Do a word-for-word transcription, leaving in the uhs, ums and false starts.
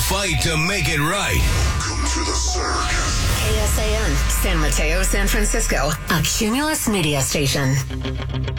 fight to make it right. Welcome to the Cirque. K S A N, San Mateo, San Francisco, a Cumulus media station.